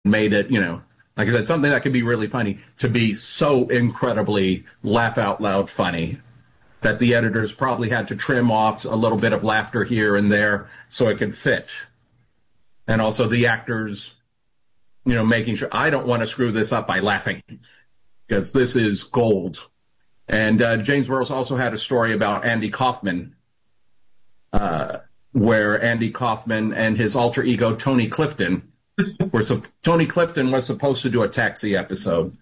made it, like I said, something that could be really funny to be so incredibly laugh out loud funny that the editors probably had to trim off a little bit of laughter here and there so it could fit. And also the actors, making sure I don't want to screw this up by laughing because this is gold. And James Burrows also had a story about Andy Kaufman, where Andy Kaufman and his alter ego Tony Clifton Tony Clifton was supposed to do a Taxi episode.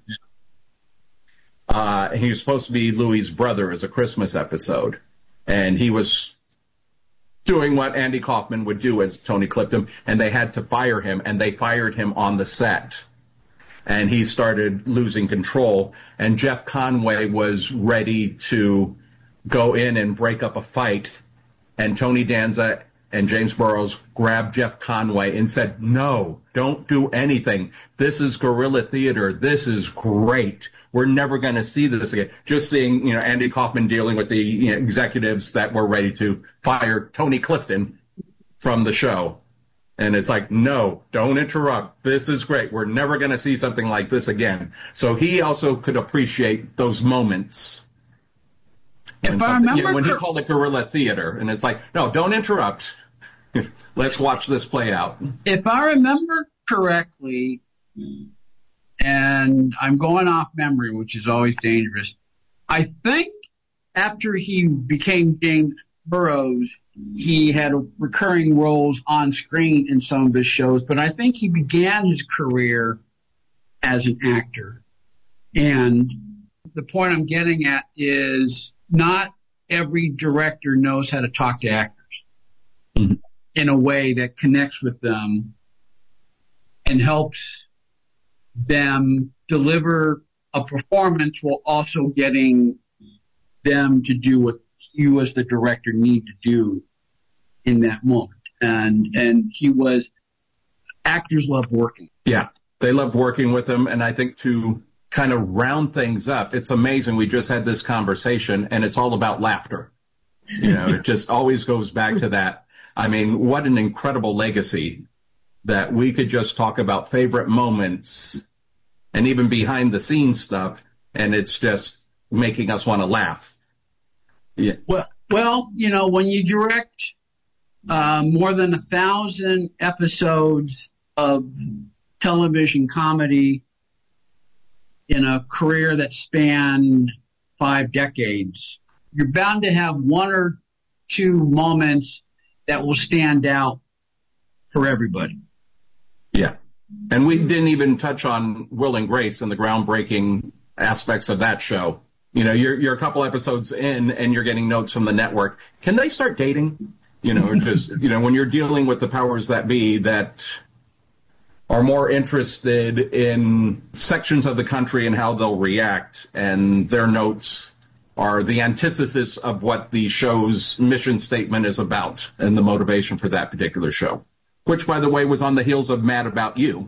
He was supposed to be Louis' brother as a Christmas episode. And he was doing what Andy Kaufman would do as Tony Clifton, and they had to fire him, and they fired him on the set. And he started losing control, and Jeff Conway was ready to go in and break up a fight, and Tony Danza and James Burrows grabbed Jeff Conway and said, no, don't do anything. This is guerrilla theater. This is great. We're never going to see this again. Just seeing, Andy Kaufman dealing with the executives that were ready to fire Tony Clifton from the show. And it's like, no, don't interrupt. This is great. We're never going to see something like this again. So he also could appreciate those moments. If I remember when he called it guerrilla theater, and it's like, no, don't interrupt. Let's watch this play out. If I remember correctly, and I'm going off memory, which is always dangerous, I think after he became James Burrows, he had recurring roles on screen in some of his shows, but I think he began his career as an actor. And the point I'm getting at is not every director knows how to talk to actors in a way that connects with them and helps them deliver a performance while also getting them to do what you as the director need to do in that moment. And actors love working. Yeah, they love working with him. And I think to kind of round things up, it's amazing. We just had this conversation and it's all about laughter. It just always goes back to that. I mean, what an incredible legacy that we could just talk about favorite moments and even behind the scenes stuff. And it's just making us want to laugh. Yeah. Well, when you direct more than 1,000 episodes of television comedy in a career that spanned 5 decades, you're bound to have one or two moments that will stand out for everybody. Yeah. And we didn't even touch on Will and Grace and the groundbreaking aspects of that show. You're a couple episodes in and you're getting notes from the network. Can they start dating? When you're dealing with the powers that be that are more interested in sections of the country and how they'll react, and their notes are the antithesis of what the show's mission statement is about and the motivation for that particular show, which, by the way, was on the heels of Mad About You.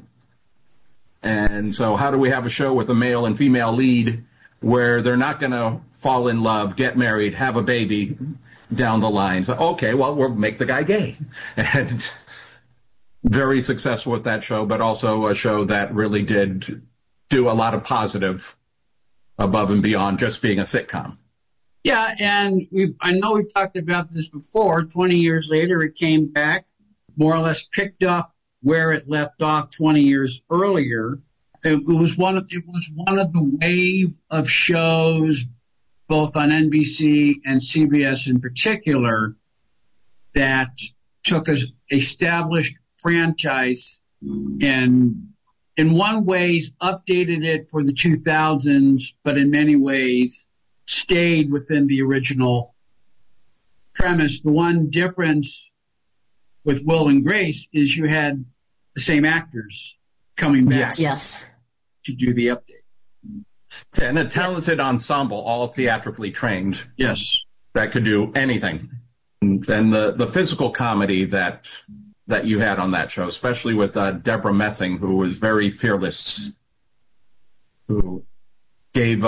And so how do we have a show with a male and female lead where they're not going to fall in love, get married, have a baby down the line? So, okay, well, we'll make the guy gay. And very successful with that show, but also a show that really did do a lot of positive above and beyond just being a sitcom. Yeah, and I know we've talked about this before. 20 years later, it came back, more or less picked up where it left off 20 years earlier. It was one of the wave of shows, both on NBC and CBS in particular, that took an established franchise and in one ways updated it for the 2000s, but in many ways stayed within the original premise. The one difference with Will and Grace is you had the same actors coming back to do the update. And a talented ensemble, all theatrically trained. Yes. That could do anything. And the physical comedy that you had on that show, especially with Deborah Messing, who was very fearless, who gave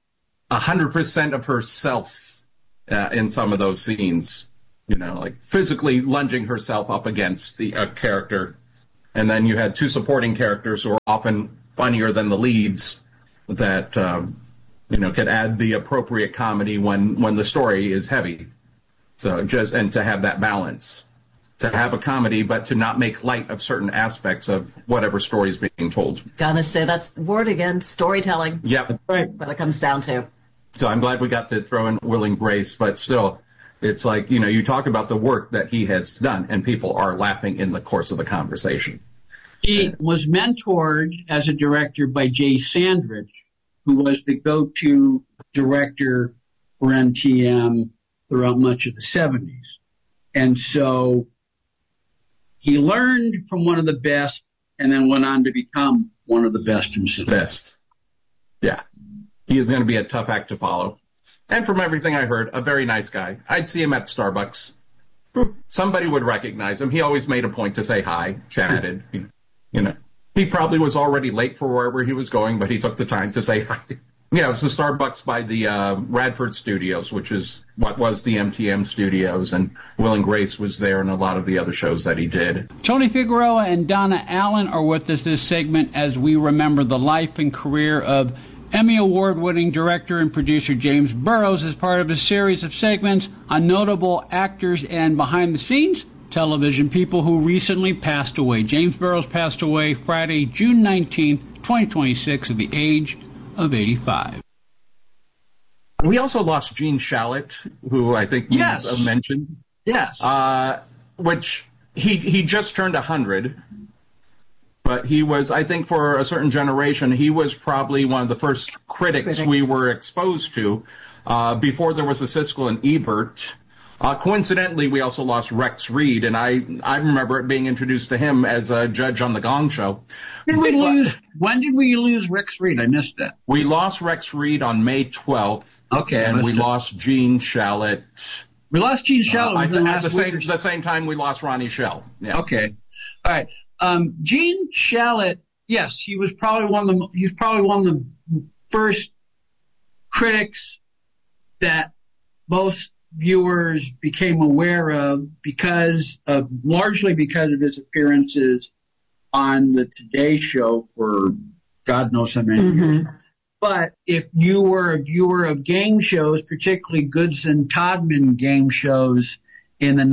100% of herself in some of those scenes, like physically lunging herself up against the character And then you had two supporting characters who are often funnier than the leads that, could add the appropriate comedy when the story is heavy. So and to have that balance, to have a comedy, but to not make light of certain aspects of whatever story is being told. Gotta say, that's the word again, storytelling. Yep. That's right. What it comes down to. So I'm glad we got to throw in Will and Grace, but still, it's like, you talk about the work that he has done, and people are laughing in the course of the conversation. He was mentored as a director by Jay Sandrich, who was the go-to director for NTM throughout much of the 70s. And so he learned from one of the best and then went on to become one of the best himself. Best. Yeah. He is going to be a tough act to follow. And from everything I heard, a very nice guy. I'd see him at Starbucks. Somebody would recognize him. He always made a point to say hi, chatted. He probably was already late for wherever he was going, but he took the time to say hi. Yeah, it was the Starbucks by the Radford Studios, which is what was the MTM Studios, and Will and Grace was there and a lot of the other shows that he did. Tony Figueroa and Donna Allen are with us this segment as we remember the life and career of Emmy Award-winning director and producer James Burrows as part of a series of segments on notable actors and behind-the-scenes television people who recently passed away. James Burrows passed away Friday, June 19th, 2026, at the age of 85. We also lost Gene Shalit, who I think you mentioned. Yes. Which he just turned 100. But he was, I think, for a certain generation, he was probably one of the first critics we were exposed to before there was a Siskel and Ebert. Coincidentally, we also lost Rex Reed, and I remember it being introduced to him as a judge on The Gong Show. When did we lose Rex Reed? I missed that. We lost Rex Reed on May 12th. Okay. And we lost Gene Shalit. We lost Gene Shalit at the same time we lost Ronnie Schell. Yeah. Okay. All right. Gene Shalit, yes, he was probably one of the first critics that most viewers became aware of largely because of his appearances on the Today Show for God knows how many years. But if you were a viewer of game shows, particularly Goodson Todman game shows in the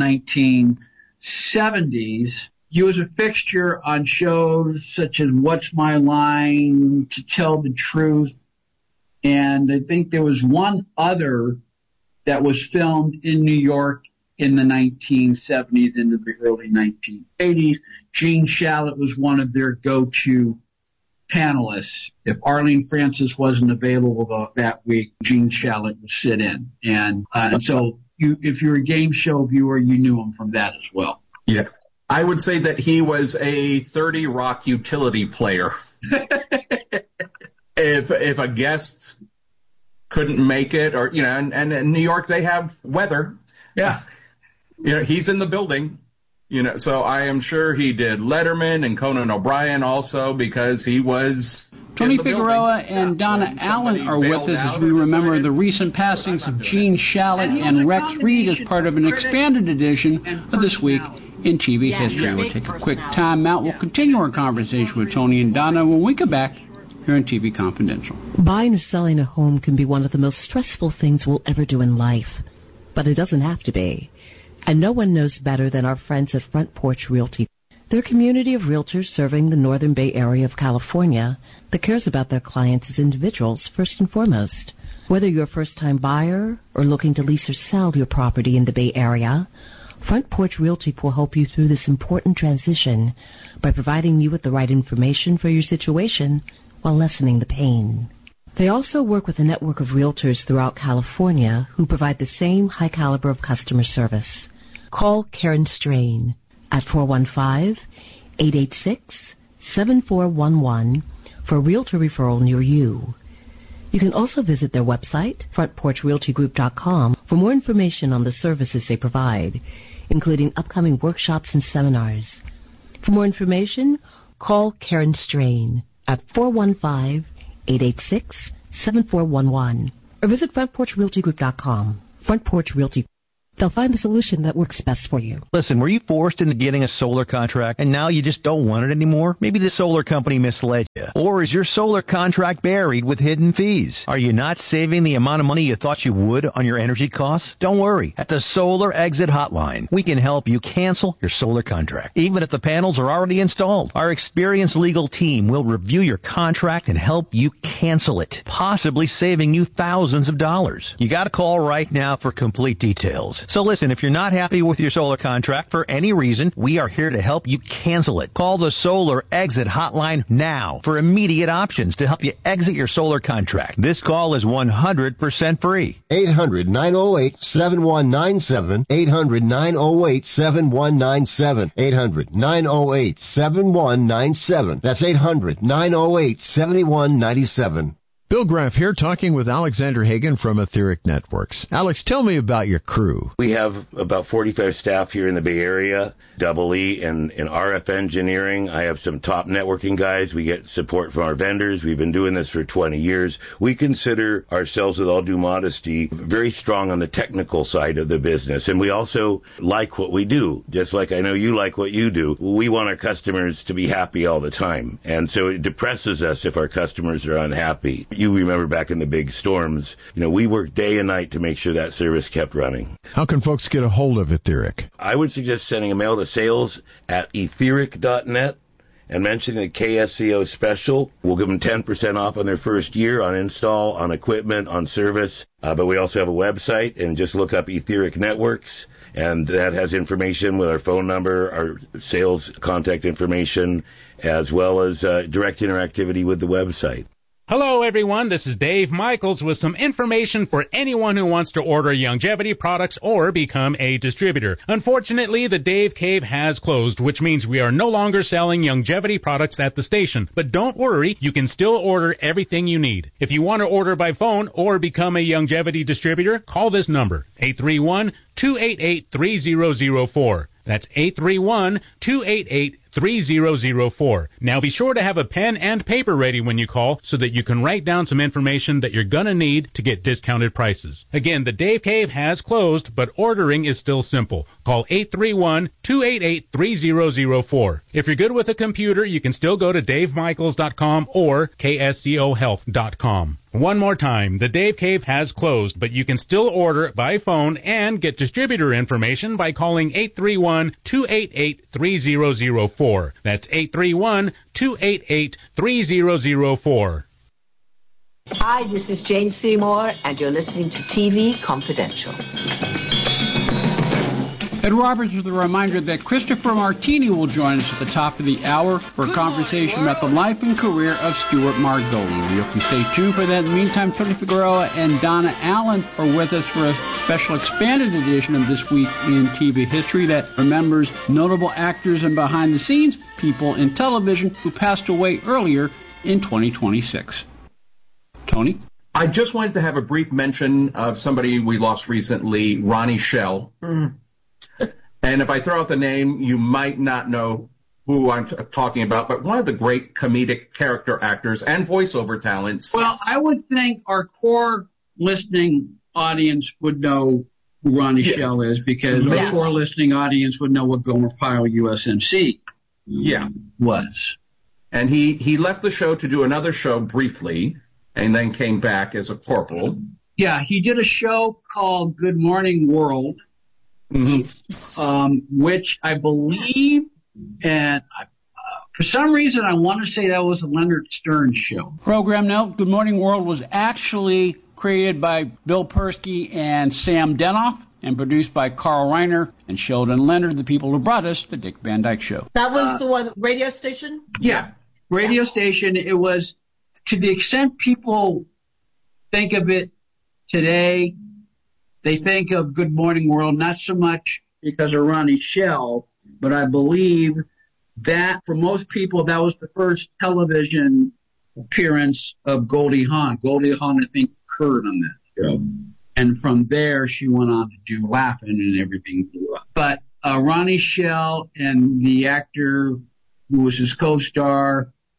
1970s, he was a fixture on shows such as What's My Line, To Tell the Truth, and I think there was one other that was filmed in New York in the 1970s into the early 1980s. Gene Shalit was one of their go-to panelists. If Arlene Francis wasn't available that week, Gene Shalit would sit in. And so if you're a game show viewer, you knew him from that as well. Yeah. I would say that he was a 30 Rock utility player. If a guest couldn't make it, or and in New York they have weather. Yeah. He's in the building. So I am sure he did Letterman and Conan O'Brien also because he was. Tony Figueroa and Donna Allen are with us as we remember the recent passings of Gene Shalit and Rex Reed as part of an expanded edition of This Week in TV History. We'll take a quick time out. We'll continue our conversation with Tony and Donna when we come back here on TV Confidential. Buying or selling a home can be one of the most stressful things we'll ever do in life, but it doesn't have to be. And no one knows better than our friends at Front Porch Realty. They're a community of realtors serving the Northern Bay Area of California that cares about their clients as individuals first and foremost. Whether you're a first-time buyer or looking to lease or sell your property in the Bay Area, Front Porch Realty will help you through this important transition by providing you with the right information for your situation while lessening the pain. They also work with a network of realtors throughout California who provide the same high caliber of customer service. Call Karen Strain at 415-886-7411 for a realtor referral near you. You can also visit their website, frontporchrealtygroup.com, for more information on the services they provide, including upcoming workshops and seminars. For more information, call Karen Strain at 415-886-7411 or visit frontporchrealtygroup.com. Front Porch Realty. They'll find the solution that works best for you. Listen, were you forced into getting a solar contract and now you just don't want it anymore? Maybe the solar company misled you. Or is your solar contract buried with hidden fees? Are you not saving the amount of money you thought you would on your energy costs? Don't worry. At the Solar Exit Hotline, we can help you cancel your solar contract, even if the panels are already installed. Our experienced legal team will review your contract and help you cancel it, possibly saving you thousands of dollars. You got to call right now for complete details. So listen, if you're not happy with your solar contract for any reason, we are here to help you cancel it. Call the Solar Exit Hotline now for immediate options to help you exit your solar contract. This call is 100% free. 800-908-7197. 800-908-7197. 800-908-7197. That's 800-908-7197. Bill Graff here, talking with Alexander Hagan from Etheric Networks. Alex, tell me about your crew. We have about 45 staff here in the Bay Area, double E in RF engineering. I have some top networking guys. We get support from our vendors. We've been doing this for 20 years. We consider ourselves, with all due modesty, very strong on the technical side of the business. And we also like what we do. Just like I know you like what you do. We want our customers to be happy all the time. And so it depresses us if our customers are unhappy. You remember back in the big storms, we worked day and night to make sure that service kept running. How can folks get a hold of Etheric? I would suggest sending a mail to sales@etheric.net and mentioning the KSCO special. We'll give them 10% off on their first year on install, on equipment, on service. But we also have a website, and just look up Etheric Networks, and that has information with our phone number, our sales contact information, as well as direct interactivity with the website. Hello, everyone. This is Dave Michaels with some information for anyone who wants to order Youngevity products or become a distributor. Unfortunately, the Dave Cave has closed, which means we are no longer selling Youngevity products at the station. But don't worry, you can still order everything you need. If you want to order by phone or become a Youngevity distributor, call this number, 831-288-3004. That's 831-288-3004. Now be sure to have a pen and paper ready when you call so that you can write down some information that you're going to need to get discounted prices. Again, the Dave Cave has closed, but ordering is still simple. Call 831-288-3004. If you're good with a computer, you can still go to davemichaels.com or kscohealth.com. One more time, the Dave Cave has closed, but you can still order by phone and get distributor information by calling 831-288-3004. That's 831-288-3004. Hi, this is Jane Seymour, and you're listening to TV Confidential. Ed Roberts with a reminder that Christopher Martini will join us at the top of the hour for a conversation about the life and career of Stuart Margoli. You can stay tuned for that. In the meantime, Tony Figueroa and Donna Allen are with us for a special expanded edition of This Week in TV History that remembers notable actors and behind-the-scenes people in television who passed away earlier in 2026. Tony? I just wanted to have a brief mention of somebody we lost recently, Ronnie Schell. And if I throw out the name, you might not know who I'm talking about, but one of the great comedic character actors and voiceover talents. Well, I would think our core listening audience would know who Ronnie Schell is, because our core listening audience would know what Gomer Pyle USMC was. And he left the show to do another show briefly, and then came back as a corporal. Yeah, he did a show called Good Morning World, which I believe, and for some reason I want to say that was a Leonard Stern show. Program now, Good Morning World was actually created by Bill Persky and Sam Denoff and produced by Carl Reiner and Sheldon Leonard, the people who brought us the Dick Van Dyke Show. That was the one, radio station? Yeah, radio station. It was, to the extent people think of it today, they think of Good Morning World not so much because of Ronnie Schell, but I believe that for most people that was the first television appearance of Goldie Hawn. Goldie Hawn, I think, occurred on that show. And from there, she went on to do Laugh-In and everything blew up. But Ronnie Schell and the actor who was his co-star,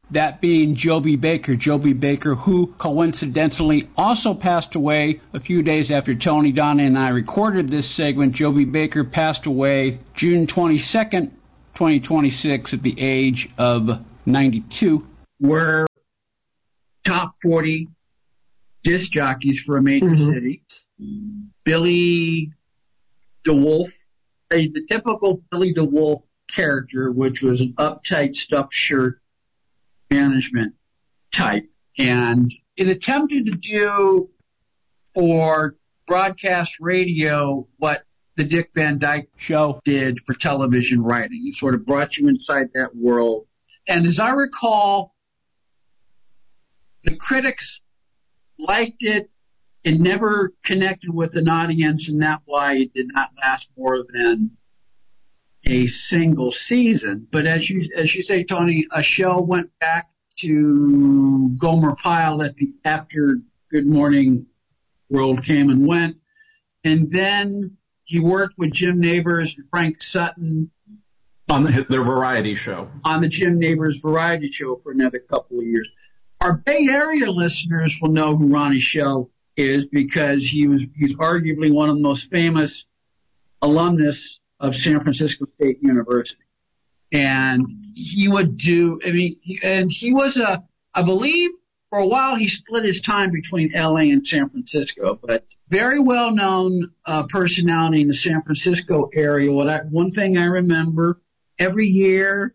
that being Joby Baker. Joby Baker, who coincidentally also passed away a few days after Tony, Donna, and I recorded this segment. Joby Baker passed away June 22nd, 2026 at the age of 92. We're top 40 disc jockeys for a major city. Billy DeWolf, the typical Billy DeWolf character, which was an uptight stuffed shirt management type. And it attempted to do for broadcast radio what the Dick Van Dyke Show did for television writing. It sort of brought you inside that world. And as I recall, the critics liked it. It never connected with an audience, and that's why it did not last more than a single season. But as you say, Tony, a show went back to Gomer Pyle after Good Morning World came and went. And then he worked with Jim Nabors and Frank Sutton on the variety show. On the Jim Nabors variety show for another couple of years. Our Bay Area listeners will know who Ronnie Schell is because he's arguably one of the most famous alumnus of San Francisco State University. And he would do, he was I believe for a while he split his time between LA and San Francisco, but very well known personality in the San Francisco area. One thing I remember, every year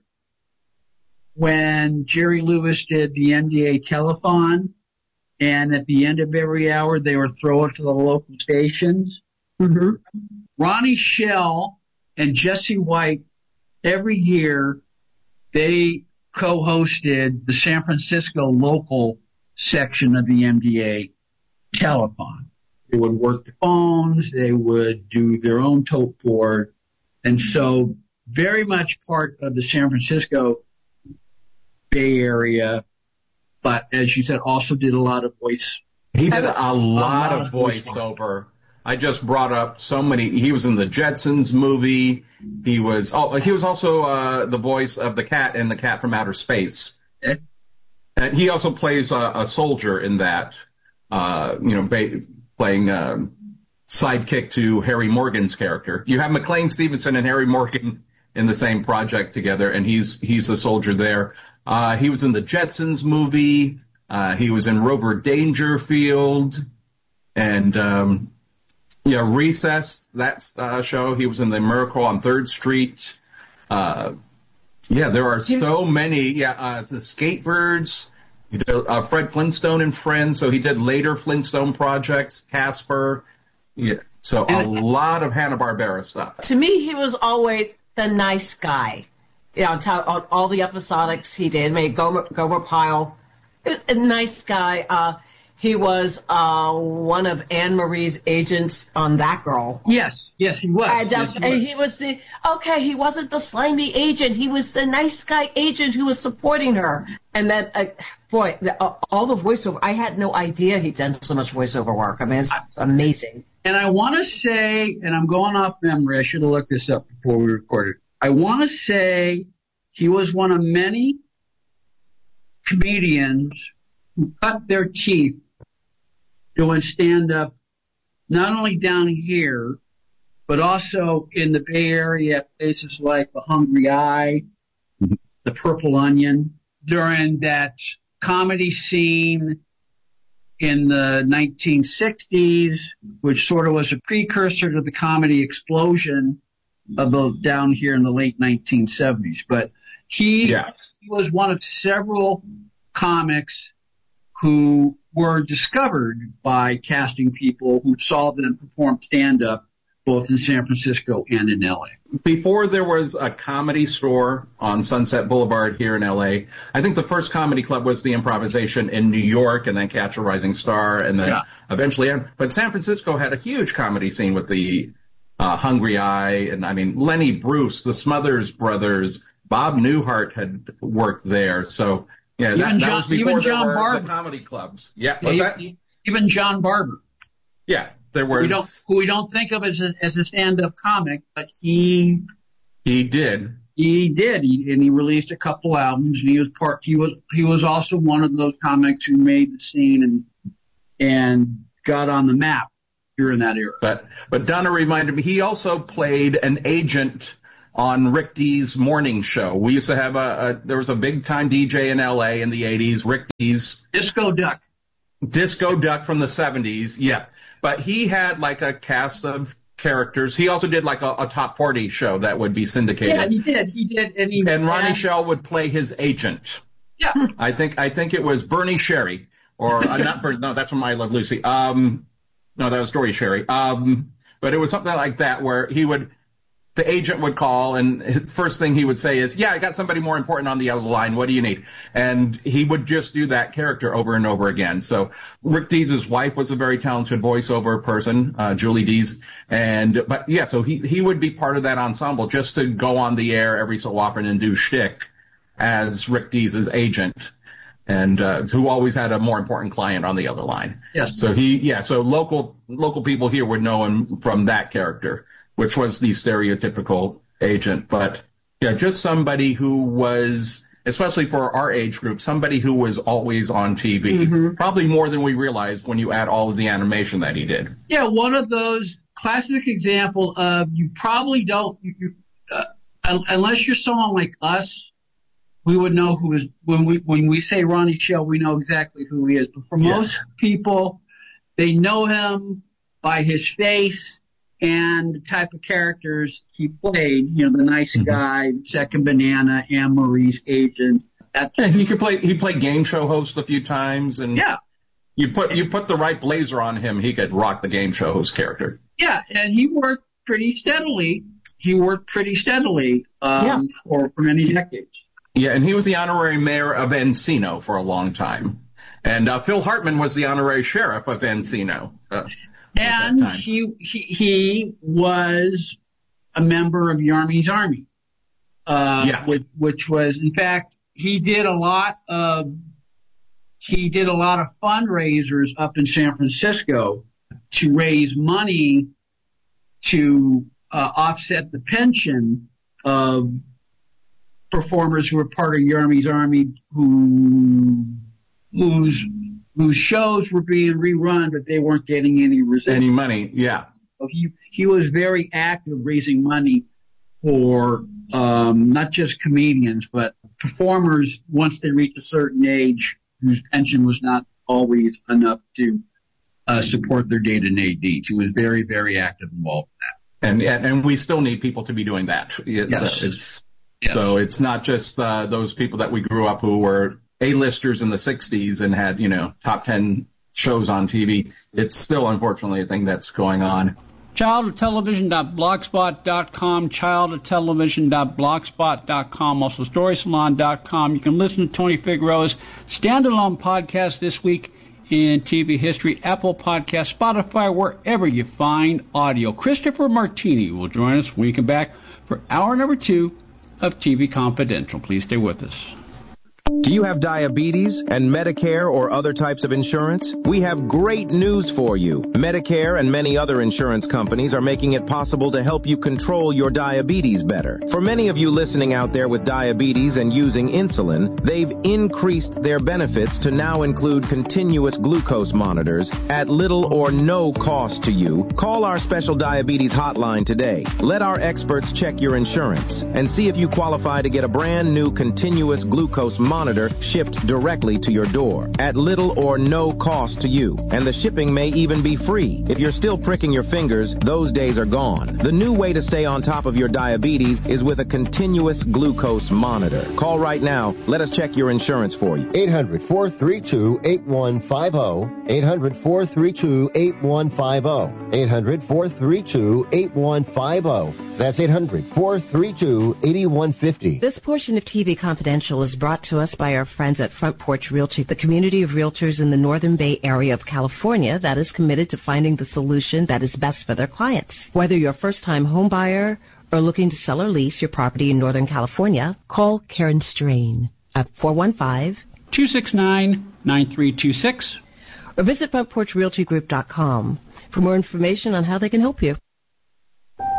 when Jerry Lewis did the NBA telethon, and at the end of every hour they would throw it to the local stations. Ronnie Schell and Jesse White, every year they co-hosted the San Francisco local section of the NBA telethon. They would work the phones, they would do their own tote board, and so very much part of the San Francisco Bay Area, but as you said, also did a lot of voice. He did a lot of voiceover. I just brought up so many. He was in the Jetsons movie. He was also the voice of the cat in The Cat from Outer Space. And he also plays a soldier in that, playing sidekick to Harry Morgan's character. You have McLean Stevenson and Harry Morgan in the same project together, and he's a soldier there. He was in the Jetsons movie. He was in Rover Dangerfield, and Recess, that show. He was in The Miracle on 3rd Street. There are so many. The Skatebirds. He did Fred Flintstone and Friends, so he did later Flintstone projects, Casper. Yeah, so a lot of Hanna-Barbera stuff. To me, he was always the nice guy. On all the episodics he did, made Gomer Pyle, a nice guy. He was one of Anne Marie's agents on That Girl. Yes, he was. He wasn't the slimy agent. He was the nice guy agent who was supporting her. And then, all the voiceover. I had no idea he'd done so much voiceover work. I mean, it's amazing. And I want to say, and I'm going off memory, I should have looked this up before we recorded. I want to say he was one of many comedians who cut their teeth doing stand-up, not only down here, but also in the Bay Area at places like the Hungry Eye, the Purple Onion, during that comedy scene in the 1960s, which sort of was a precursor to the comedy explosion of down here in the late 1970s. But he was one of several comics who were discovered by casting people who saw them perform stand-up both in San Francisco and in L.A. Before there was a Comedy Store on Sunset Boulevard here in L.A., I think the first comedy club was the Improvisation in New York, and then Catch a Rising Star, and then eventually. But San Francisco had a huge comedy scene with the Hungry Eye, and Lenny Bruce, the Smothers Brothers, Bob Newhart had worked there, so that was before there were the comedy clubs. What's that? Even John Barber. Yeah, there were. Who we don't think of as a stand-up comic, but he did. He did, and he released a couple albums, and he was also one of those comics who made the scene and got on the map during that era. But Donna reminded me, he also played an agent on Rick Dees' morning show. We used to have there was a big time DJ in LA in the 80s, Rick Dees. Disco Duck from the 70s, yeah. But he had like a cast of characters. He also did like a top 40 show that would be syndicated. Yeah, he did. And Ronnie Shell would play his agent. Yeah. I think it was Bernie Sherry, or not Bernie, no, that's from I Love Lucy. No, that was Dory Sherry. But it was something like that where the agent would call, and the first thing he would say is, yeah, I got somebody more important on the other line. What do you need? And he would just do that character over and over again. So Rick Dees' wife was a very talented voiceover person, Julie Dees. So he would be part of that ensemble just to go on the air every so often and do shtick as Rick Dees' agent. And who always had a more important client on the other line. Yes. So local people here would know him from that character, which was the stereotypical agent. But yeah, just somebody who was, especially for our age group, somebody who was always on TV. Mm-hmm. Probably more than we realized when you add all of the animation that he did. Yeah, one of those classic example of you probably don't, unless you're someone like us, we would know who is, when we say Ronnie Shell, we know exactly who he is. But for most people, they know him by his face and the type of characters he played. You know, the nice guy, Second Banana, Anne Marie's agent. He played game show host a few times, and you put the right blazer on him, he could rock the game show host character. Yeah, and he worked pretty steadily. For many decades. Yeah, and he was the honorary mayor of Encino for a long time. And Phil Hartman was the honorary sheriff of Encino. And he was a member of Yarmy's Army. Which was, in fact, he did a lot of fundraisers up in San Francisco to raise money to offset the pension of performers who were part of Yarmy's Army whose shows were being rerun, but they weren't getting any money. Yeah. So he was very active raising money for not just comedians, but performers once they reached a certain age whose pension was not always enough to support their day-to-day needs. He was very, very active involved in that. And we still need people to be doing that. So it's not just those people that we grew up who were A-listers in the 60s and had, top 10 shows on TV. It's still, unfortunately, a thing that's going on. Childoftelevision.blogspot.com, childoftelevision.blogspot.com, also storysalon.com. You can listen to Tony Figueroa's standalone podcast this week in TV history, Apple Podcasts, Spotify, wherever you find audio. Christopher Martini will join us when we come back for hour number 2 of TV Confidential. Please stay with us. Do you have diabetes and Medicare or other types of insurance? We have great news for you. Medicare and many other insurance companies are making it possible to help you control your diabetes better. For many of you listening out there with diabetes and using insulin, they've increased their benefits to now include continuous glucose monitors at little or no cost to you. Call our special diabetes hotline today. Let our experts check your insurance and see if you qualify to get a brand new continuous glucose monitor shipped directly to your door at little or no cost to you. And the shipping may even be free. If you're still pricking your fingers, those days are gone. The new way to stay on top of your diabetes is with a continuous glucose monitor. Call right now. Let us check your insurance for you. 800-432-8150. 800-432-8150. 800-432-8150. That's 800-432-8150. This portion of TV Confidential is brought to us by our friends at Front Porch Realty, the community of realtors in the Northern Bay area of California that is committed to finding the solution that is best for their clients. Whether you're a first-time home buyer or looking to sell or lease your property in Northern California, call Karen Strain at 415-269-9326 or visit FrontPorchRealtyGroup.com for more information on how they can help you.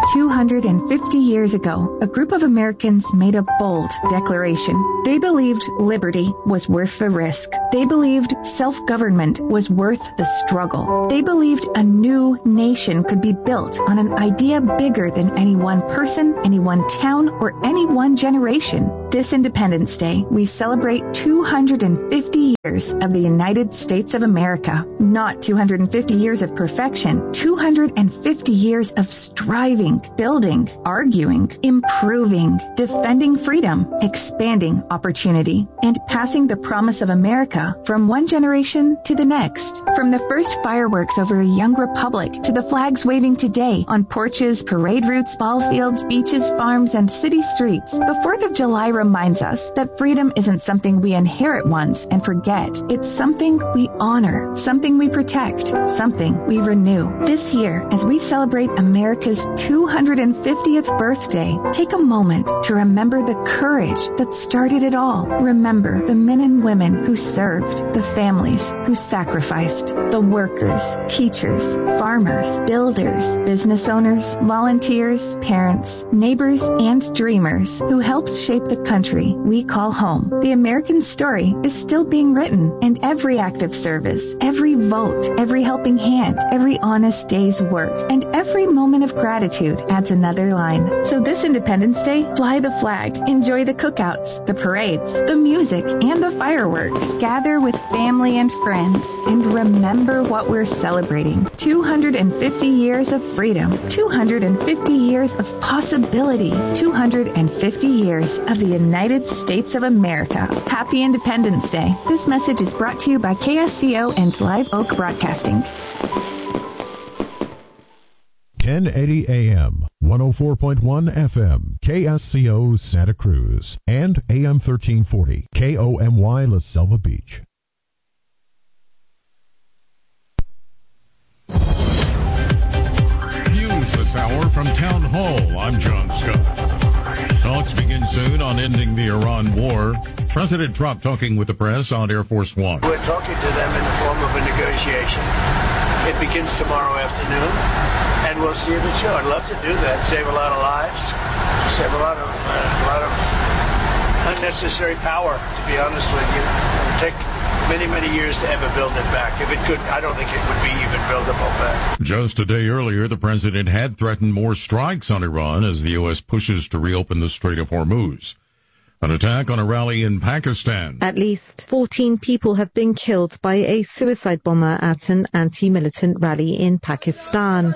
250 years ago, a group of Americans made a bold declaration. They believed liberty was worth the risk. They believed self-government was worth the struggle. They believed a new nation could be built on an idea bigger than any one person, any one town, or any one generation. This Independence Day, we celebrate 250 years of the United States of America. Not 250 years of perfection, 250 years of striving, building, arguing, improving, defending freedom, expanding opportunity, and passing the promise of America from one generation to the next. From the first fireworks over a young republic to the flags waving today on porches, parade routes, ball fields, beaches, farms, and city streets, the 4th of July reminds us that freedom isn't something we inherit once and forget. It's something we honor, something we protect, something we renew. This year, as we celebrate America's 250th birthday, take a moment to remember the courage that started it all. Remember the men and women who served, the families who sacrificed, the workers, teachers, farmers, builders, business owners, volunteers, parents, neighbors, and dreamers who helped shape the country we call home. The American story is still being written, and every act of service, every vote, every helping hand, every honest day's work, and every moment of gratitude adds another line. So this Independence Day, fly the flag, enjoy the cookouts, the parades, the music, and the fireworks. Gather with family and friends, and remember what we're celebrating. 250 years of freedom, 250 years of possibility, 250 years of the United States of America. Happy Independence Day. This message is brought to you by KSCO and Live Oak Broadcasting. 1080 AM, 104.1 FM, KSCO Santa Cruz, and AM 1340, KOMY La Selva Beach. News this hour from Town Hall. I'm John Scott. Talks begin soon on ending the Iran war. President Trump talking with the press on Air Force One. We're talking to them in the form of a negotiation. It begins tomorrow afternoon, and we'll see it at show. I'd love to do that. Save a lot of lives, save a lot of unnecessary power, to be honest with you. It would take many, many years to ever build it back. If it could, I don't think it would be even buildable back. Just a day earlier, the president had threatened more strikes on Iran as the U.S. pushes to reopen the Strait of Hormuz. An attack on a rally in Pakistan. At least 14 people have been killed by a suicide bomber at an anti-militant rally in Pakistan.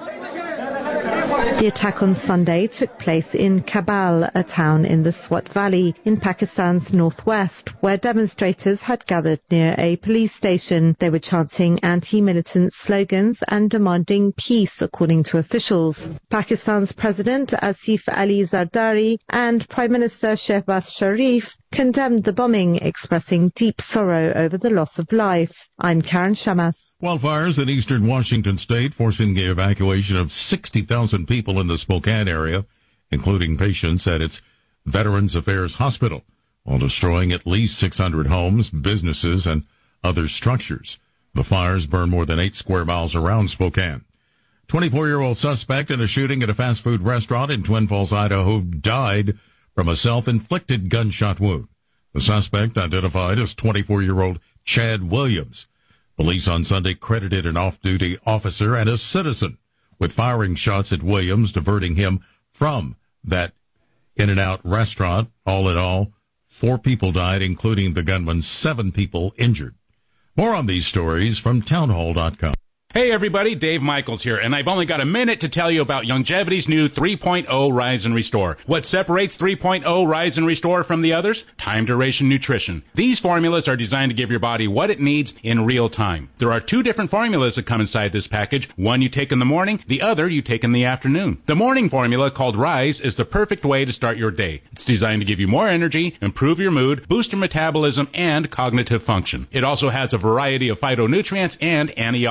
The attack on Sunday took place in Kabul, a town in the Swat Valley in Pakistan's northwest, where demonstrators had gathered near a police station. They were chanting anti-militant slogans and demanding peace, according to officials. Pakistan's President Asif Ali Zardari and Prime Minister Shehbaz Sharif condemned the bombing, expressing deep sorrow over the loss of life. I'm Karen Shamas. Wildfires in eastern Washington state forcing the evacuation of 60,000 people in the Spokane area, including patients at its Veterans Affairs Hospital, while destroying at least 600 homes, businesses, and other structures. The fires burned more than 8 square miles around Spokane. 24-year-old suspect in a shooting at a fast food restaurant in Twin Falls, Idaho, died from a self-inflicted gunshot wound. The suspect, identified as 24-year-old Chad Williams. Police on Sunday credited an off-duty officer and a citizen with firing shots at Williams, diverting him from that In-N-Out restaurant. All in all, 4 people died, including the gunman, 7 people injured. More on these stories from townhall.com. Hey everybody, Dave Michaels here, and I've only got a minute to tell you about Youngevity's new 3.0 Rise and Restore. What separates 3.0 Rise and Restore from the others? Time duration nutrition. These formulas are designed to give your body what it needs in real time. There are 2 different formulas that come inside this package. One you take in the morning, the other you take in the afternoon. The morning formula, called Rise, is the perfect way to start your day. It's designed to give you more energy, improve your mood, boost your metabolism, and cognitive function. It also has a variety of phytonutrients and antioxidants,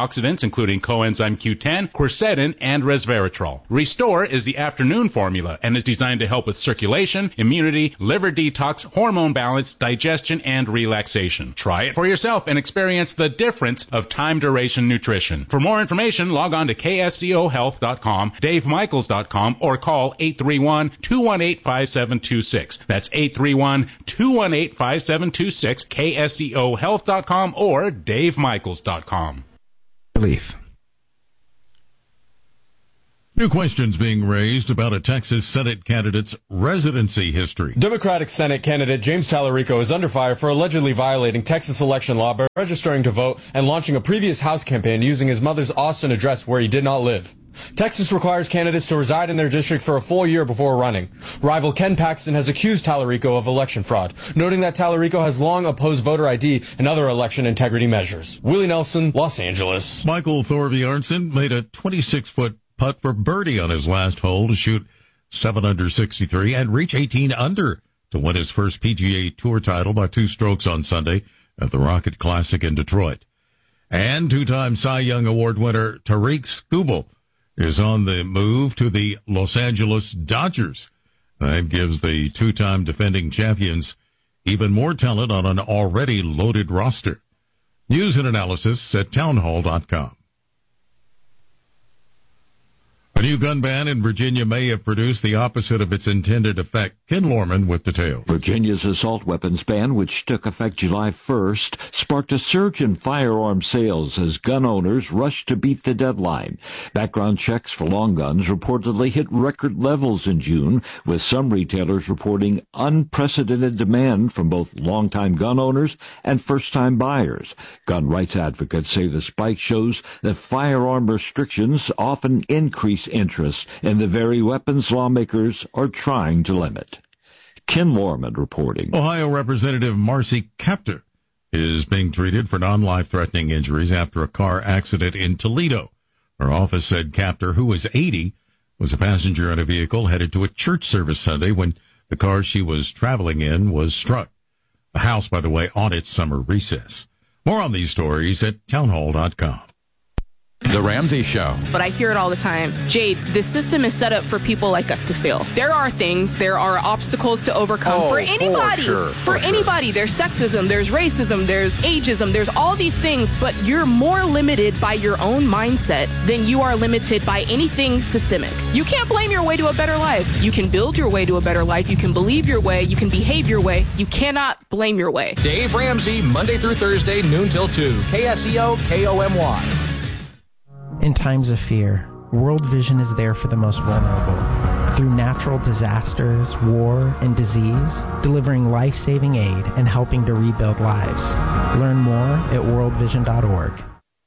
including coenzyme Q10, quercetin, and resveratrol. Restore is the afternoon formula and is designed to help with circulation, immunity, liver detox, hormone balance, digestion, and relaxation. Try it for yourself and experience the difference of time-duration nutrition. For more information, log on to kscohealth.com, davemichaels.com, or call 831-218-5726. That's 831-218-5726, kscohealth.com, or davemichaels.com. Relief. New questions being raised about a Texas Senate candidate's residency history. Democratic Senate candidate James Tallarico is under fire for allegedly violating Texas election law by registering to vote and launching a previous House campaign using his mother's Austin address where he did not live. Texas requires candidates to reside in their district for a full year before running. Rival Ken Paxton has accused Tallarico of election fraud, noting that Tallarico has long opposed voter ID and other election integrity measures. Willie Nelson, Los Angeles. Michael Thorbjornsen made a 26-foot putt for birdie on his last hole to shoot 7 under 63 and reach 18 under to win his first PGA Tour title by 2 strokes on Sunday at the Rocket Classic in Detroit. And two-time Cy Young Award winner Tariq Skubal is on the move to the Los Angeles Dodgers. That gives the two-time defending champions even more talent on an already loaded roster. News and analysis at townhall.com. A new gun ban in Virginia may have produced the opposite of its intended effect. Ken Lorman with details. Virginia's assault weapons ban, which took effect July 1st, sparked a surge in firearm sales as gun owners rushed to beat the deadline. Background checks for long guns reportedly hit record levels in June, with some retailers reporting unprecedented demand from both longtime gun owners and first-time buyers. Gun rights advocates say the spike shows that firearm restrictions often increase interest in the very weapons lawmakers are trying to limit. Ken Lorman reporting. Ohio Representative Marcy Kaptur is being treated for non-life-threatening injuries after a car accident in Toledo. Her office said Kaptur, who was 80, was a passenger in a vehicle headed to a church service Sunday when the car she was traveling in was struck. The House, by the way, on its summer recess. More on these stories at townhall.com. The Ramsey Show. But I hear it all the time. Jade, the system is set up for people like us to fail. There are obstacles to overcome for anybody. For anybody. There's sexism, there's racism, there's ageism, there's all these things, but you're more limited by your own mindset than you are limited by anything systemic. You can't blame your way to a better life. You can build your way to a better life. You can believe your way. You can behave your way. You cannot blame your way. Dave Ramsey, Monday through Thursday, noon till 2. KSEO, KOMY. In times of fear, World Vision is there for the most vulnerable. Through natural disasters, war, and disease, delivering life-saving aid and helping to rebuild lives. Learn more at worldvision.org.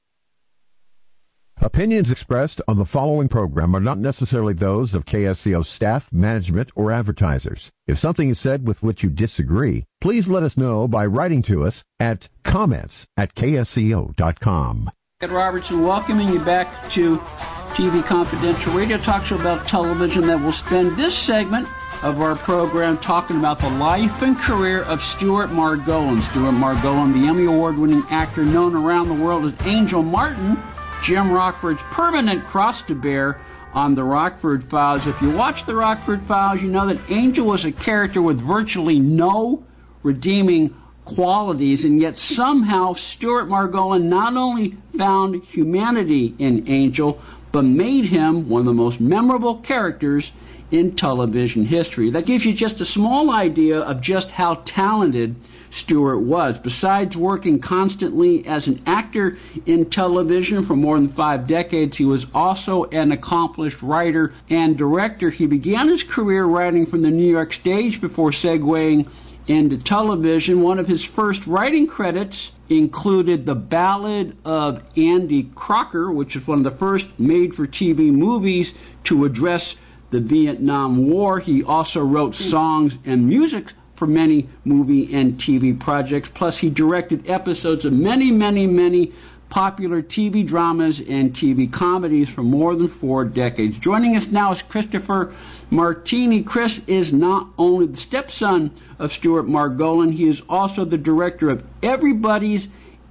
Opinions expressed on the following program are not necessarily those of KSCO staff, management, or advertisers. If something is said with which you disagree, please let us know by writing to us at comments@ksco.com. Ed Robertson welcoming you back to TV Confidential Radio Talk Show about television that will spend this segment of our program talking about the life and career of Stuart Margolin. Stuart Margolin, the Emmy Award-winning actor known around the world as Angel Martin, Jim Rockford's permanent cross to bear on the Rockford Files. If you watch the Rockford Files, you know that Angel was a character with virtually no redeeming qualities, and yet somehow Stuart Margolin not only found humanity in Angel, but made him one of the most memorable characters in television history. That gives you just a small idea of just how talented Stuart was. Besides working constantly as an actor in television for more than 5 decades, he was also an accomplished writer and director. He began his career writing from the New York stage before segueing into television. One of his first writing credits included The Ballad of Andy Crocker, which is one of the first made-for-TV movies to address the Vietnam War. He also wrote songs and music for many movie and TV projects. Plus, he directed episodes of many popular TV dramas and TV comedies for more than 4 decades. Joining us now is Christopher Martini. Chris is not only the stepson of Stuart Margolin, he is also the director of Everybody's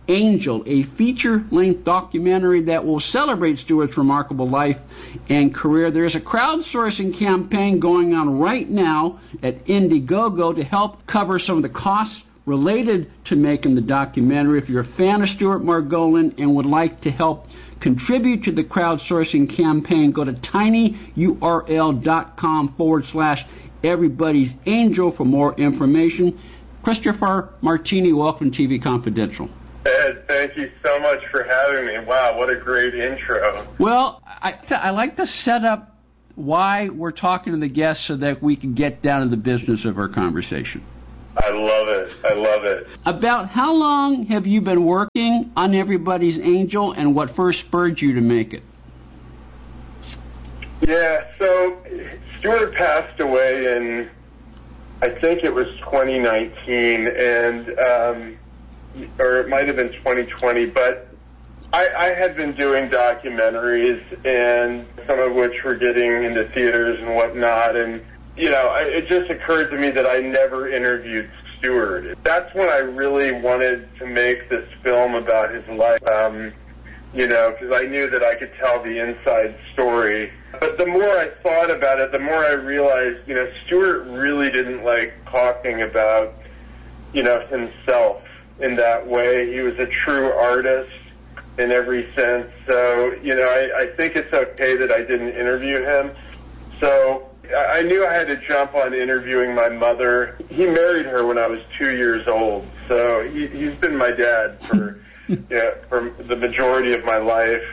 Angel, a feature-length documentary that will celebrate Stewart's remarkable life and career. There's a crowdsourcing campaign going on right now at Indiegogo to help cover some of the costs related to making the documentary. If you're a fan of Stuart Margolin and would like to help contribute to the crowdsourcing campaign, go to tinyurl.com/Everybody's Angel for more information. Christopher Martini, welcome to TV Confidential. Ed, thank you so much for having me. Wow, what a great intro. Well, I like to set up why we're talking to the guests so that we can get down to the business of our conversation. I love it. I love it. About how long have you been working on Everybody's Angel, and what first spurred you to make it? Yeah, so Stuart passed away in, I think it was 2019, and or it might have been 2020, but I had been doing documentaries, and some of which were getting into theaters and whatnot, and it just occurred to me that I never interviewed Stuart. That's when I really wanted to make this film about his life, because I knew that I could tell the inside story. But the more I thought about it, the more I realized, Stuart really didn't like talking about, himself in that way. He was a true artist in every sense. So, I think it's okay that I didn't interview him. So I knew I had to jump on interviewing my mother. He married her when I was 2 years old. So he's been my dad for the majority of my life.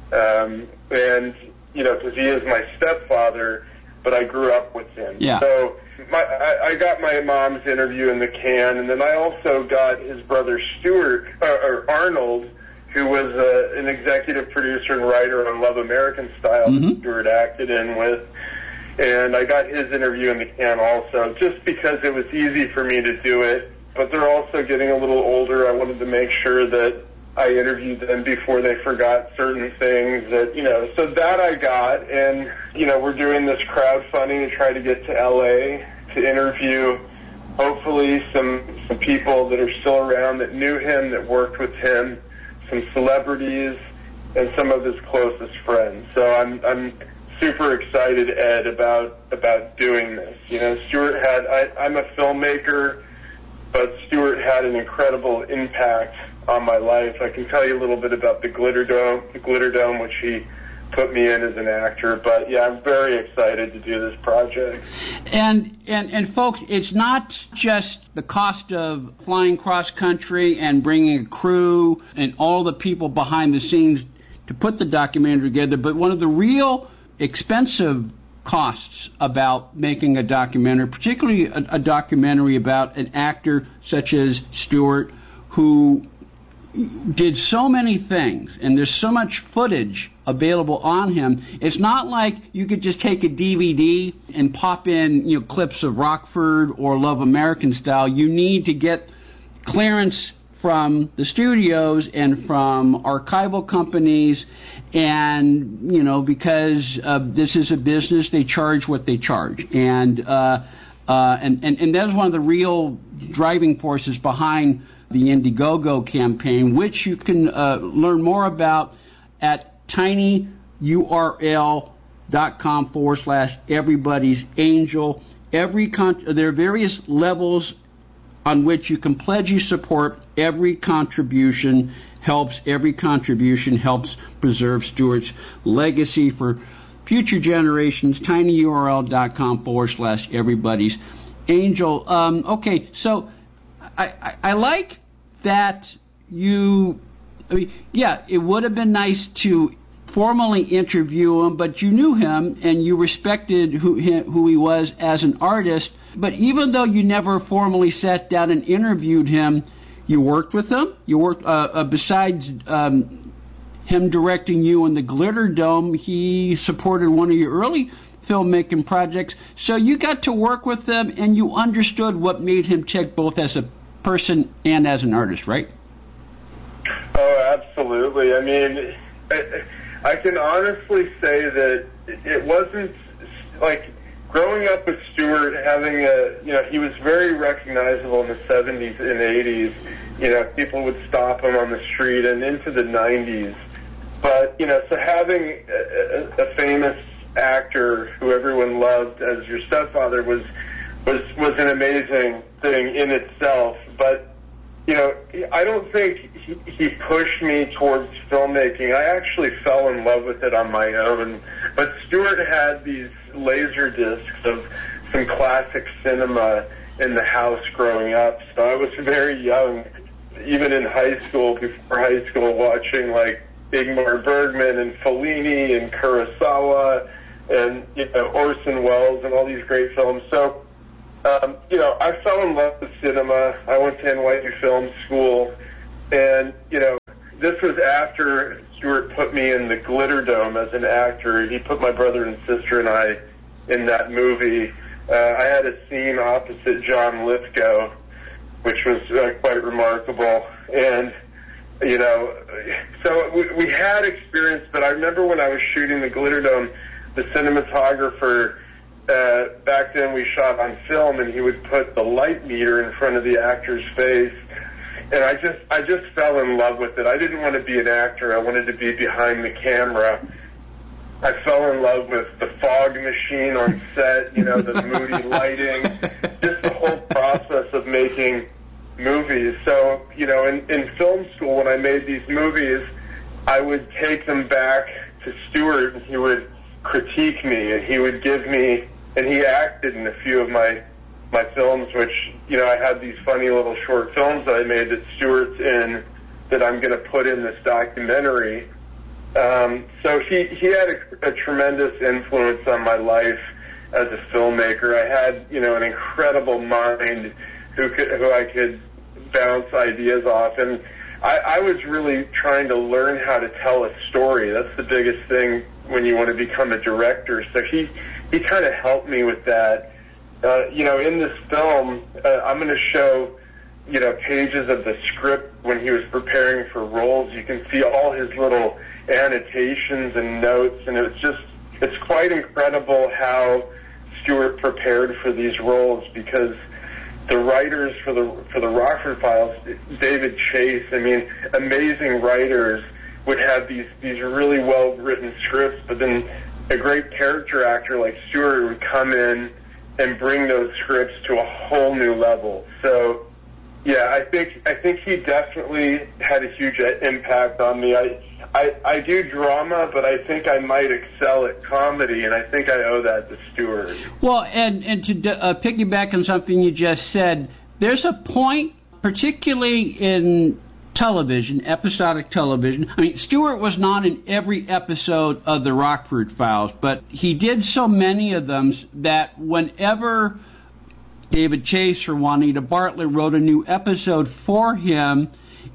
Because he is my stepfather, but I grew up with him. Yeah. So I got my mom's interview in the can, and then I also got his brother Arnold, who was an executive producer and writer on Love American Style that Stuart acted in with. And I got his interview in the can also, just because it was easy for me to do it. But they're also getting a little older. I wanted to make sure that I interviewed them before they forgot certain things so that I got. And, we're doing this crowdfunding to try to get to LA to interview, hopefully, some people that are still around that knew him, that worked with him, some celebrities, and some of his closest friends. So I'm super excited, Ed, about doing this. Stuart I'm a filmmaker, but Stuart had an incredible impact on my life. I can tell you a little bit about the Glitter Dome, which he put me in as an actor. But yeah, I'm very excited to do this project. And folks, it's not just the cost of flying cross country and bringing a crew and all the people behind the scenes to put the documentary together, but one of the real expensive costs about making a documentary, particularly a documentary about an actor such as Stuart, who did so many things, and there's so much footage available on him. It's not like you could just take a DVD and pop in, clips of Rockford or Love American Style. You need to get clearance from the studios and from archival companies, and because this is a business, they charge what they charge, and that is one of the real driving forces behind the Indiegogo campaign, which you can learn more about at tinyurl.com/Everybody's Angel. There are various levels on which you can pledge your support. Every contribution helps. Every contribution helps preserve Stuart's legacy for future generations. tinyurl.com/Everybody's Angel. Okay, so I like that it would have been nice to formally interview him, but you knew him and you respected who he was as an artist. But even though you never formally sat down and interviewed him, you worked with him. You worked, besides him directing you in the Glitter Dome, he supported one of your early filmmaking projects. So you got to work with him, and you understood what made him tick both as a person and as an artist, right? Oh, absolutely. I mean, I can honestly say that it wasn't like growing up with Stuart, having he was very recognizable in the 70s and 80s people would stop him on the street, and into the 90s. But, so having a famous actor who everyone loved as your stepfather was an amazing thing in itself. But, I don't think he pushed me towards filmmaking. I actually fell in love with it on my own. But Stuart had these laser discs of some classic cinema in the house growing up. So I was very young, even in high school, before high school, watching like Ingmar Bergman and Fellini and Kurosawa and Orson Welles and all these great films. So, I fell in love with cinema. I went to NYU Film School, and this was after Stuart put me in the Glitter Dome as an actor. He put my brother and sister and I in that movie. I had a scene opposite John Lithgow, which was quite remarkable. And, so we had experience, but I remember when I was shooting the Glitter Dome, the cinematographer, back then we shot on film, and he would put the light meter in front of the actor's face. And I just fell in love with it. I didn't want to be an actor. I wanted to be behind the camera. I fell in love with the fog machine on set, the moody lighting, just the whole process of making movies. So, in film school, when I made these movies, I would take them back to Stuart, and he would critique me, and he would give me, and he acted in a few of my films, which, I had these funny little short films that I made that Stuart's in that I'm going to put in this documentary. So he had a tremendous influence on my life as a filmmaker. I had, an incredible mind who I could bounce ideas off, and I was really trying to learn how to tell a story. That's the biggest thing when you want to become a director. So he kind of helped me with that. In this film, I'm going to show, pages of the script when he was preparing for roles. You can see all his little annotations and notes, and it's quite incredible how Stuart prepared for these roles, because the writers for the Rockford Files, David Chase, amazing writers, would have these really well written scripts, but then a great character actor like Stuart would come in and bring those scripts to a whole new level. So, yeah, I think he definitely had a huge impact on me. I do drama, but I think I might excel at comedy, and I think I owe that to Stuart. Well, and to piggyback on something you just said, there's a point, particularly in television, episodic television. Stuart was not in every episode of the Rockford Files, but he did so many of them that whenever David Chase or Juanita Bartlett wrote a new episode for him,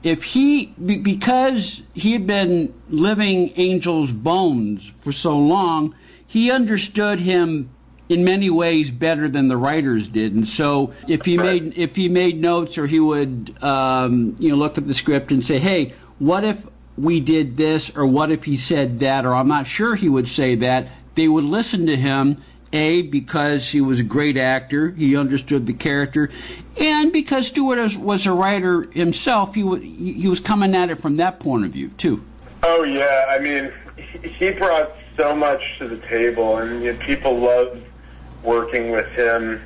because he had been living Angel's bones for so long, he understood him in many ways better than the writers did. And so if he made notes, or he would look at the script and say, hey, what if we did this, or what if he said that, or I'm not sure he would say that, they would listen to him, because he was a great actor, he understood the character, and because Stuart was a writer himself, he was coming at it from that point of view too. Oh yeah, he brought so much to the table, and people loved working with him.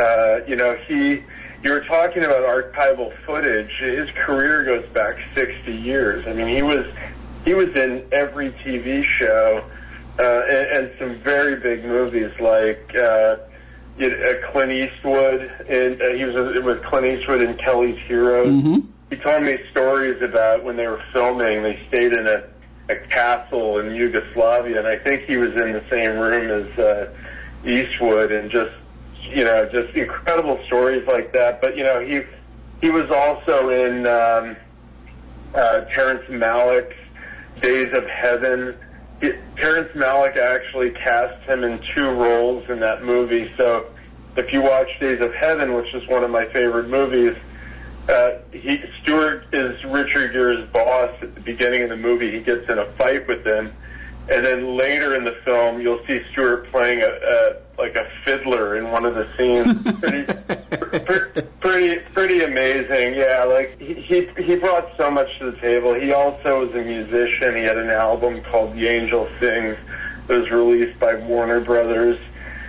You were talking about archival footage. His career goes back 60 years. He was in every TV show. And some very big movies like Clint Eastwood, and he was with Clint Eastwood in Kelly's Heroes. Mm-hmm. He told me stories about when they were filming, they stayed in a castle in Yugoslavia, and I think he was in the same room as Eastwood, and just incredible stories like that. But he was also in Terrence Malick's Days of Heaven. Terrence Malick actually cast him in 2 roles in that movie. So if you watch Days of Heaven, which is one of my favorite movies, Stuart is Richard Gere's boss at the beginning of the movie. He gets in a fight with him, And then later in the film, you'll see Stewart playing a fiddler in one of the scenes. Pretty amazing. Yeah, like he brought so much to the table. He also was a musician. He had an album called The Angel Sings that was released by Warner Brothers.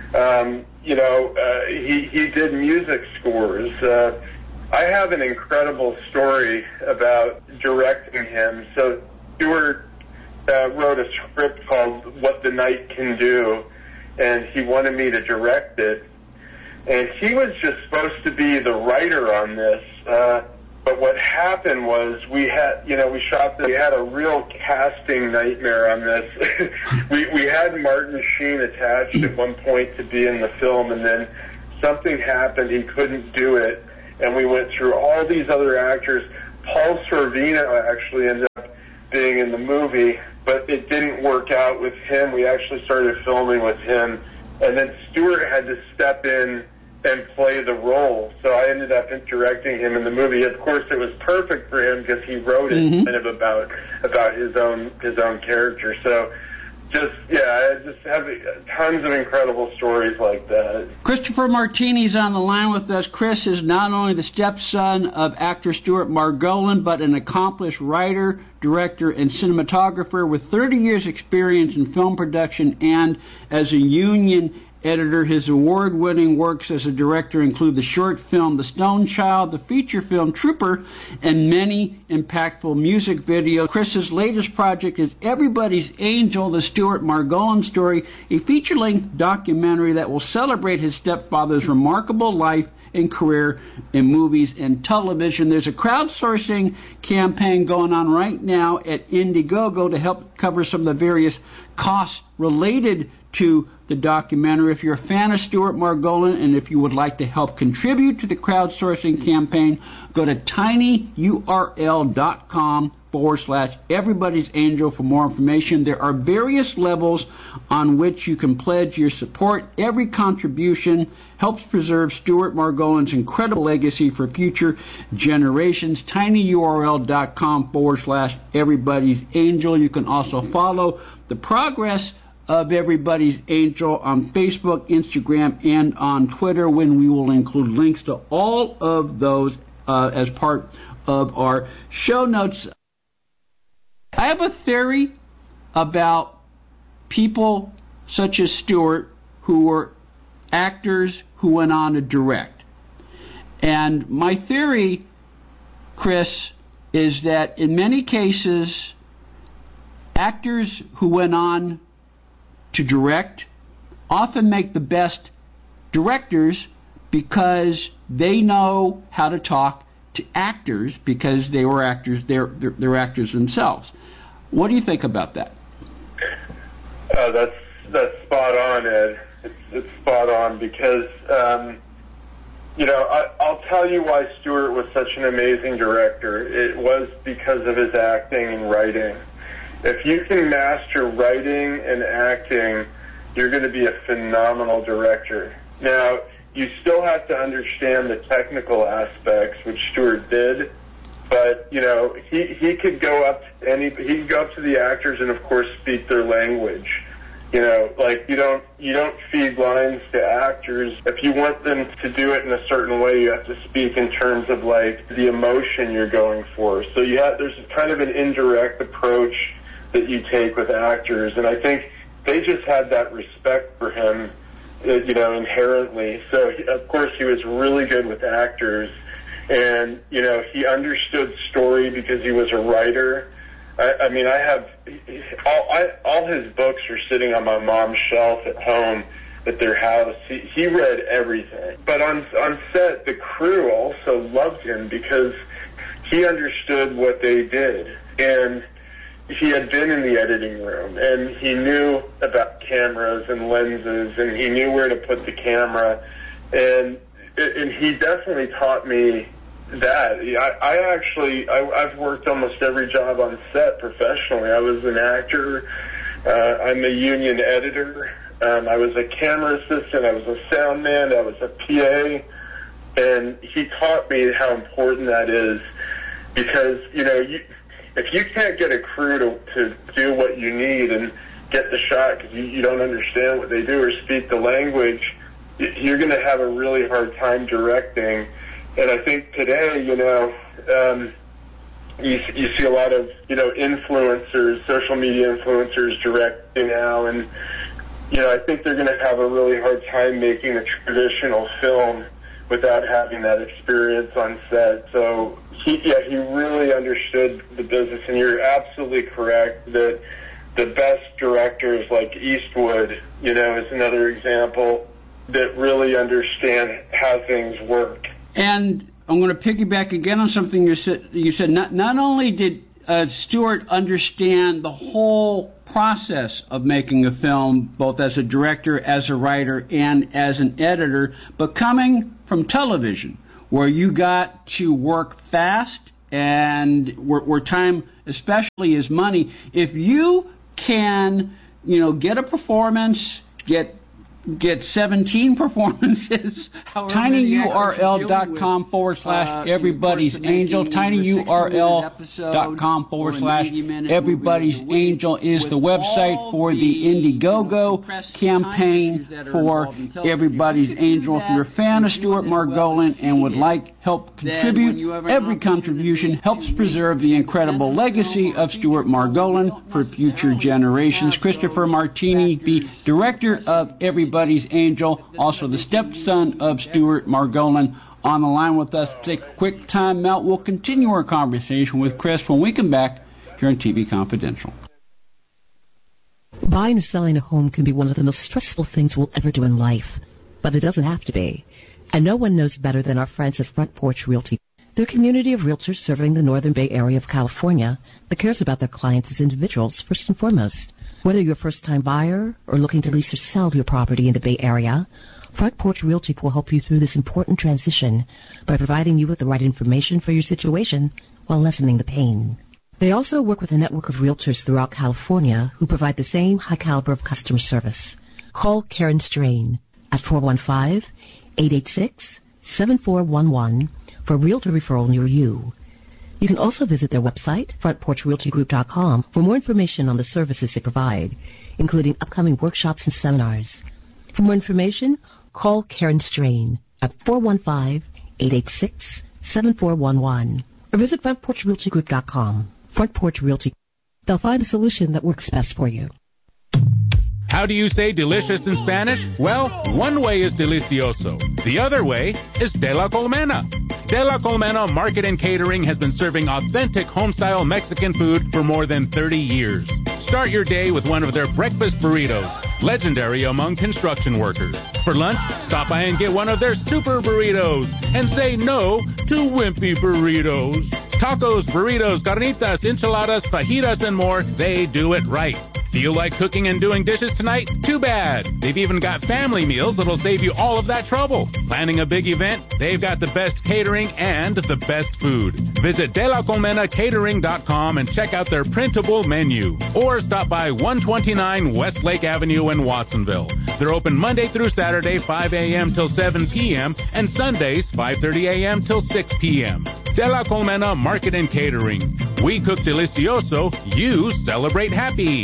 He did music scores. I have an incredible story about directing him. So Stewart wrote a script called What the Night Can Do, and he wanted me to direct it. And he was just supposed to be the writer on this. But what happened was we had a real casting nightmare on this. we had Martin Sheen attached at one point to be in the film, and then something happened. He couldn't do it, and we went through all these other actors. Paul Sorvino actually ended up being in the movie, but it didn't work out with him. We actually started filming with him, and then Stewart had to step in and play the role. So I ended up directing him in the movie. Of course, it was perfect for him because he wrote it kind of about his own character. So I just have tons of incredible stories like that. Christopher Martini's on the line with us. Chris is not only the stepson of actor Stuart Margolin, but an accomplished writer, director, and cinematographer with 30 years experience in film production and as a union editor. His award-winning works as a director include the short film The Stone Child, the feature film Trooper, and many impactful music videos. Chris's latest project is Everybody's Angel, the Stuart Margolin story, a feature-length documentary that will celebrate his stepfather's remarkable life and career in movies and television. There's a crowdsourcing campaign going on right now at Indiegogo to help cover some of the various costs related to the documentary. If you're a fan of Stuart Margolin and if you would like to help contribute to the crowdsourcing campaign, go to tinyurl.com/Everybody's Angel for more information. There are various levels on which you can pledge your support. Every contribution helps preserve Stuart Margolin's incredible legacy for future generations. tinyurl.com/Everybody's Angel. You can also follow the progress of Everybody's Angel on Facebook, Instagram, and on Twitter, when we will include links to all of those as part of our show notes. I have a theory about people such as Stewart who were actors who went on to direct. And my theory, Chris, is that in many cases, actors who went on to direct often make the best directors because they know how to talk to actors because they were actors. They're actors themselves. What do you think about that? That's spot on, Ed. It's spot on because I'll tell you why Stewart was such an amazing director. It was because of his acting and writing. If you can master writing and acting, you're going to be a phenomenal director. Now, you still have to understand the technical aspects, which Stewart did, but he could go up to the actors and of course speak their language. You don't feed lines to actors. If you want them to do it in a certain way, you have to speak in terms of like the emotion you're going for. So there's kind of an indirect approach that you take with actors, and I think they just had that respect for him, inherently. So, of course, he was really good with actors, and, he understood story because he was a writer. I have all his books are sitting on my mom's shelf at home at their house. He read everything. But on set, the crew also loved him because he understood what they did, and he had been in the editing room, and he knew about cameras and lenses, and he knew where to put the camera, and he definitely taught me that. I've worked almost every job on set professionally. I was an actor. I'm a union editor. I was a camera assistant. I was a sound man. I was a PA, and he taught me how important that is because if you can't get a crew to do what you need, and get the shot because you don't understand what they do or speak the language, you're going to have a really hard time directing. And I think today, you see a lot of, influencers, social media influencers directing now, and, I think they're going to have a really hard time making a traditional film without having that experience on set. So he really understood the business, and you're absolutely correct that the best directors like Eastwood, is another example that really understand how things work. And I'm going to piggyback again on something you said. Not only did Stewart understand the whole process of making a film, both as a director, as a writer, and as an editor, but coming from television, where you got to work fast and where time especially is money. If you can, get a performance, get 17 performances. tinyurl.com/everybody's angel. tinyurl.com/everybody's angel is the website for the Indiegogo campaign for Everybody's Angel. If you're a fan of Stuart Margolin and would like help contribute, every contribution helps preserve the incredible legacy of Stuart Margolin for future generations. Christopher Martini, the director of Everybody's Angel, also the stepson of Stuart Margolin, on the line with us. Take a quick time out. We'll continue our conversation with Chris when we come back here on TV Confidential. Buying or selling a home can be one of the most stressful things we'll ever do in life, but it doesn't have to be. And no one knows better than our friends at Front Porch Realty. They're a community of realtors serving the Northern Bay Area of California that cares about their clients as individuals first and foremost. Whether you're a first-time buyer or looking to lease or sell your property in the Bay Area, Front Porch Realty will help you through this important transition by providing you with the right information for your situation while lessening the pain. They also work with a network of realtors throughout California who provide the same high caliber of customer service. Call Karen Strain at 415-886-7411 for a realtor referral near you. You can also visit their website, frontporchrealtygroup.com, for more information on the services they provide, including upcoming workshops and seminars. For more information, call Karen Strain at 415-886-7411 or visit frontporchrealtygroup.com. Front Porch Realty. They'll find a solution that works best for you. How do you say delicious in Spanish? Well, one way is delicioso. The other way is de la Colmena. De la Colmena Market and Catering has been serving authentic home-style Mexican food for more than 30 years. Start your day with one of their breakfast burritos, legendary among construction workers. For lunch, stop by and get one of their super burritos and say no to wimpy burritos. Tacos, burritos, carnitas, enchiladas, fajitas, and more, they do it right. Feel like cooking and doing dishes tonight? Too bad. They've even got family meals that'll save you all of that trouble. Planning a big event? They've got the best catering and the best food. Visit delacolmenacatering.com and check out their printable menu. Or stop by 129 Westlake Avenue in Watsonville. They're open Monday through Saturday, 5 a.m. till 7 p.m. and Sundays, 5:30 a.m. till 6 p.m. De La Colmena Market and Catering. We cook delicioso, you celebrate happy.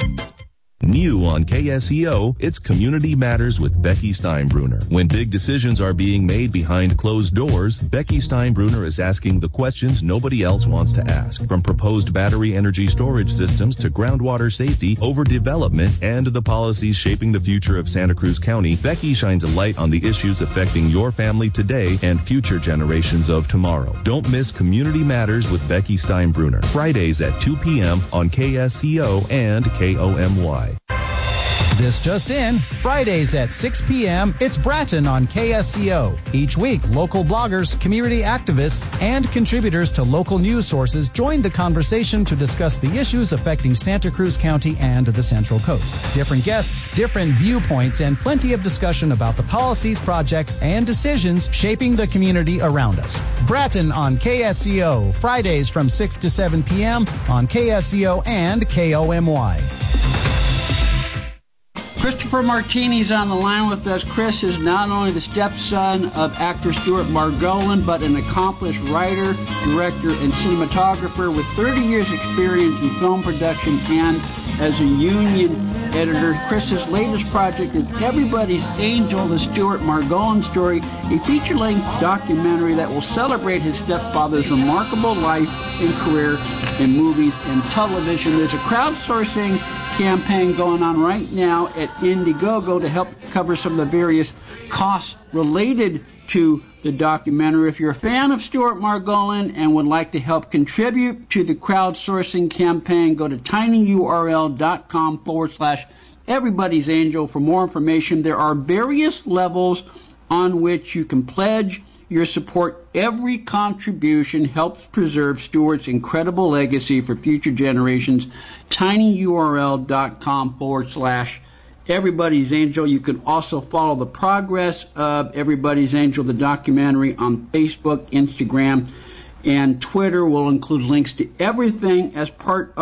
New on KSEO, it's Community Matters with Becky Steinbruner. When big decisions are being made behind closed doors, Becky Steinbruner is asking the questions nobody else wants to ask. From proposed battery energy storage systems to groundwater safety, overdevelopment, and the policies shaping the future of Santa Cruz County, Becky shines a light on the issues affecting your family today and future generations of tomorrow. Don't miss Community Matters with Becky Steinbruner. Fridays at 2 p.m. on KSEO and KOMY. This just in, Fridays at 6 p.m., it's Bratton on KSCO. Each week, local bloggers, community activists, and contributors to local news sources join the conversation to discuss the issues affecting Santa Cruz County and the Central Coast. Different guests, different viewpoints, and plenty of discussion about the policies, projects, and decisions shaping the community around us. Bratton on KSCO, Fridays from 6 to 7 p.m. on KSCO and KOMY. Christopher Martini's on the line with us. Chris is not only the stepson of actor Stuart Margolin, but an accomplished writer, director, and cinematographer with 30 years experience in film production and as a union editor. Chris's latest project is Everybody's Angel, the Stuart Margolin story, a feature-length documentary that will celebrate his stepfather's remarkable life and career in movies and television. There's a crowdsourcing campaign going on right now at Indiegogo to help cover some of the various costs related to the documentary. If you're a fan of Stuart Margolin and would like to help contribute to the crowdsourcing campaign, go to tinyurl.com/Everybody's Angel for more information. There are various levels on which you can pledge your support. Every contribution helps preserve Stuart's incredible legacy for future generations. tinyurl.com/Everybody's Angel. You can also follow the progress of Everybody's Angel, the documentary, on Facebook, Instagram, and Twitter. We'll include links to everything as part